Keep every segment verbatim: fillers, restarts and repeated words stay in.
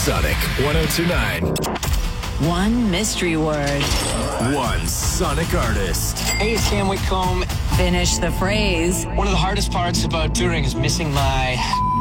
Sonic one oh two point nine. One mystery word. One Sonic artist. Hey, it's Cam Whitcomb. Finish the phrase. One of the hardest parts about touring is missing my...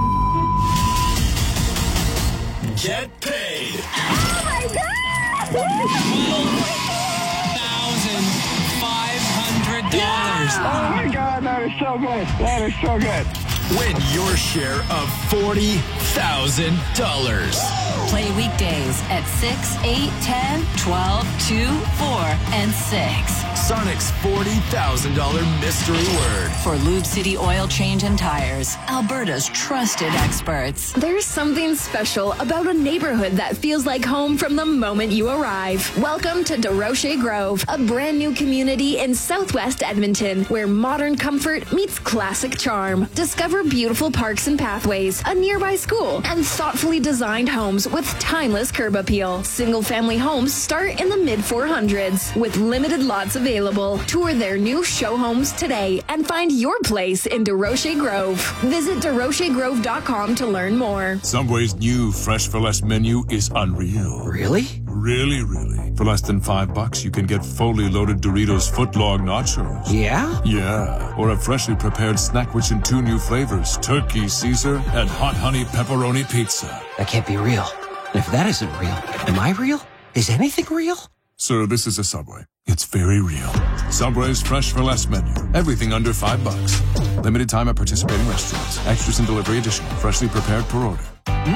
Get paid. Oh my God! twelve thousand five hundred dollars. Oh my God, that is so good. That is so good. Win your share of forty thousand dollars. Play weekdays at six, eight, ten, twelve, two, four, and six. Sonic's forty thousand dollars mystery word. For Lube City Oil Change and Tires, Alberta's trusted experts. There's something special about a neighborhood that feels like home from the moment you arrive. Welcome to DeRoche Grove, a brand new community in southwest Edmonton where modern comfort meets classic charm. Discover beautiful parks and pathways, a nearby school, and thoughtfully designed homes with timeless curb appeal. Single-family homes start in the mid four hundreds with limited lots available. Tour their new show homes today and find your place in DeRoche Grove. Visit deroche grove dot com to learn more. Subway's new Fresh for Less menu is unreal. Really? Really, really. For less than five bucks, you can get fully loaded Doritos footlong nachos. Yeah? Yeah. Or a freshly prepared snack which in two new flavors, turkey Caesar and hot honey pepperoni pizza. That can't be real. And if that isn't real, am I real? Is anything real? Sir, this is a Subway. It's very real. Subway's Fresh for Less menu. Everything under five bucks. Limited time at participating restaurants. Extras and delivery additional. Freshly prepared per order.